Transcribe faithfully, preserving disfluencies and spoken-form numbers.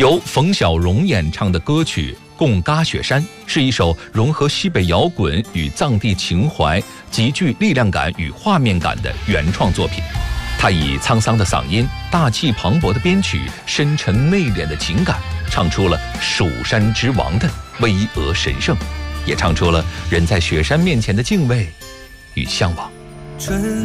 由冯小荣演唱的歌曲《贡嘎雪山》是一首融合西北摇滚与藏地情怀、极具力量感与画面感的原创作品。他以沧桑的嗓音、大气磅礴的编曲、深沉内敛的情感，唱出了蜀山之王的巍峨神圣，也唱出了人在雪山面前的敬畏与向往。